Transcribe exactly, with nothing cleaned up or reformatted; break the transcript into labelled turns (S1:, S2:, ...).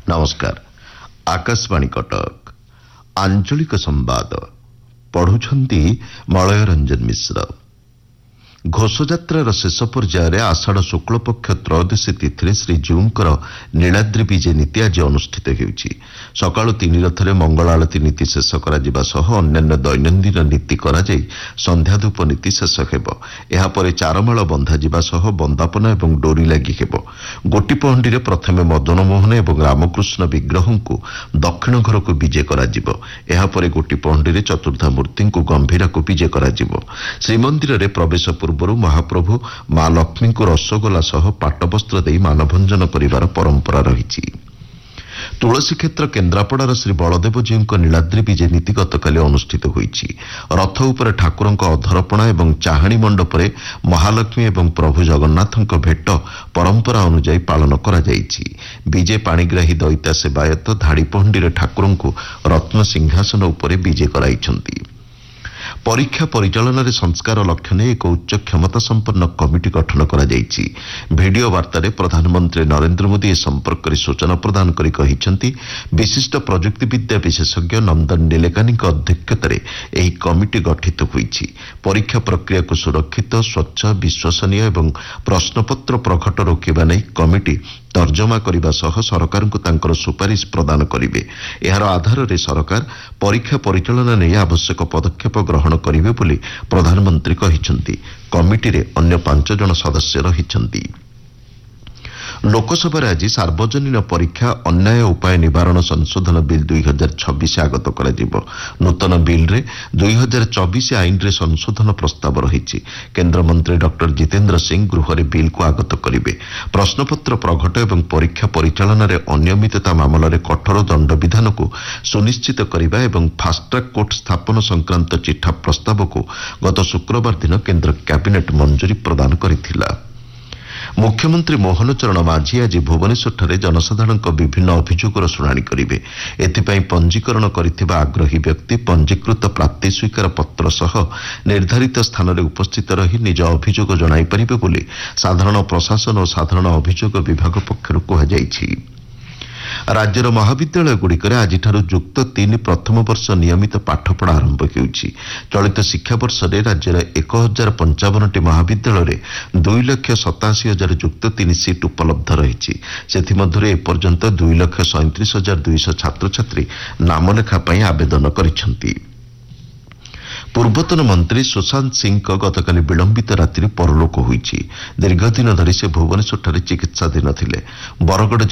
S1: नमस्कार। आकाशवाणी कटक आंचलिक संवाद पढ़ुछंती मलय रंजन मिश्र। घोषयात्रार शेष पर्यायर आषाढ़ शुक्ल पक्ष त्रयोदशी तिथि श्रीजीउंकर नीलाद्रि विजे नीति आज अनुष्ठित होउछि। सकाळु तीन रथरे मंगल आलती नीति शेष करा सह अन्यान्य दैनंदिन नीति करा जाई संध्याधूप नीति शेष हेब। एहा परे चारमाळ बंधा जिबा सह बंदापना एवं डोरी लागि हेब। गोटीपहंडी रे प्रथमे मदन मोहन एवं रामकृष्ण विग्रहଙ୍କୁ दक्षिण घर को विजे करा जिवो। एहा परे गोटीपहंडी रे चतुर्धा मूर्ति को गंभीरा को विजे करा जिवो। श्रीमंदिर रे प्रवेश पूर्व महाप्रभु मां लक्ष्मी को रसगोला सह पाटवस्त्र दे मानभंजन करिवार परंपरा रही। तुलसी क्षेत्र केन्द्रापड़ार श्री बलदेव जीव नीलाद्रि विजे नीति गतकाली अनुष्ठित होईछि। रथ उपर ठाकुरଙ୍କ अधरपणा एवं चाहाणी मंडपरे महालक्ष्मी एवं प्रभु जगन्नाथଙ୍କ भेट परंपरा अनुଯାयी पालन करा जाईछि। विजे पाणिग्राही दैत्य सेवायत धाड़ीपहंडी रे ठाकुरଙ୍କୁ रत्न सिंहासन उपरे विजे कराइछन्ति। परीक्षा परिचालन रे संस्कार लक्ष्य ने एक उच्च क्षमता संपन्न कमिटी गठन करा जाईछि। वीडियो वार्ता प्रधानमंत्री नरेंद्र मोदी ए संपर्क में सूचना प्रदान करी कहिसंति विशिष्ट प्रजुक्ति विद्या विशेषज्ञ नंदन नीलेकानी अध्यक्षतार एही कमिटी गठित होईछि। परीक्षा प्रक्रिया को सुरक्षित स्वच्छ विश्वसनीय एवं प्रश्नपत्र प्रघट रोकिबा नै कमिटी तर्जमा करने सह सरकार को तांकर सुपारिश प्रदान करिवे। एहार आधार रे सरकार परीक्षा परिचालन नै आवश्यक पदक्षेप ग्रहण करिवे बोली प्रधानमंत्री कहिसंति। कमिटी रे अन्य पांच जन सदस्य रहिसंति। लोकसभा आज सार्वजनीन परीक्षा अन्याय उपाय निवारण संशोधन बिल दुई हजार छब्बीस आगत करा जिवो। नूतन बिल रे दुई हजार चौबीस आईन रे संशोधन प्रस्ताव रही। केंद्र मंत्री डॉक्टर जितेंद्र सिंह गृह रे बिल को आगत करिवे। प्रश्नपत्र प्रघट एवं परीक्षा परिचालन रे अनियमितता मामला रे कठोर दंड विधान को सुनिश्चित करिबा एवं फास्ट ट्रैक कोर्ट स्थापन संक्रांत चिठा प्रस्ताव को गत शुक्रवार दिन केंद्र कैबिनेट मंजूरी प्रदान करिथिला। मुख्यमंत्री मोहन चरण माझी आज भुवनेश्वर जनसाधारण विभिन्न अभियोगर शुणाणी करेंगे। एथिपाई पंजीकरण करिथिबा आग्रही व्यक्ति पंजीकृत प्राप्ति स्वीकार पत्र सह निर्धारित स्थान में उपस्थित रही निज अभियोग जणाई पारिबे बोली साधारण प्रशासन और साधारण अभियोग विभाग पक्षरु कहुଯାଇଛି। राज्यर महाविद्यालय गुड़िकर आज युक्त तीन प्रथम वर्ष नियमित पाठपढ़ा आरंभ होउछि। चलित शिक्षा वर्ष में राज्यर एक हजार पंचावन टी महाविद्यालय दुई लक्ष सताशी हजार युक्त तीन सीट उपलब्ध रही। से एपर्यंत दुई लक्ष सैंतीस हजार दुईश छात्र छात्री नामलेखा आवेदन करिसेंति। पूर्वतन मंत्री सुशांत सिंह गतकाली विलंबित रात्रि परलोक होईछि। दीर्घ दिन धरी से भुवनेश्वर चिकित्साधीन थिले। बरगड़